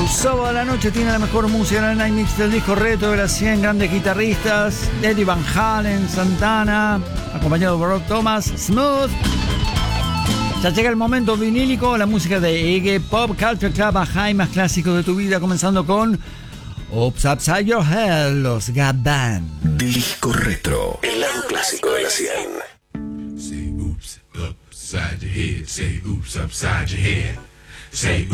Sábado a la noche tiene la mejor música en el Night Mix del disco retro de las 100 grandes guitarristas, Eddie Van Halen, Santana, acompañado por Rob Thomas, Smooth. Ya llega el momento vinílico, la música de Iggy Pop, Culture Club, High, más clásicos de tu vida, comenzando con Oops Upside Your Head, los Gap Band. Disco retro, el lado clásico de la 100. Say oops upside your head, say oops upside your head. Say